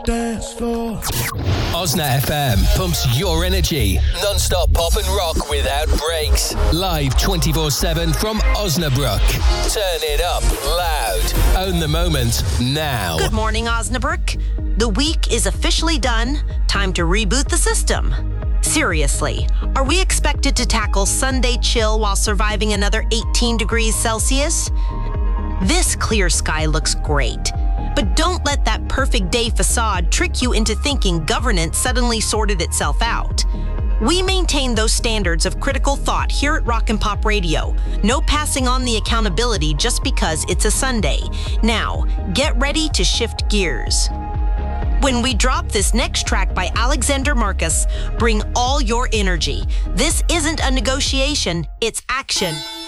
dance floor. Osna FM pumps your energy. Non-stop pop and rock without breaks. Live 24/7 from Osnabrück. Turn it up loud. Own the moment now. Good morning, Osnabrück. The week is officially done. Time to reboot the system. Seriously, are we expected to tackle Sunday chill while surviving another 18 degrees Celsius? This clear sky looks great. But don't let that perfect day facade trick you into thinking governance suddenly sorted itself out. We maintain those standards of critical thought here at Rock and Pop Radio. No passing on the accountability just because it's a Sunday. Now, get ready to shift gears. When we drop this next track by Alexander Marcus, bring all your energy. This isn't a negotiation, it's action.